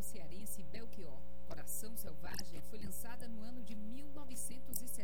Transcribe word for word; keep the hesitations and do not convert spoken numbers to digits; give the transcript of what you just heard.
cearense Belchior. Coração Selvagem foi lançada no ano de mil novecentos e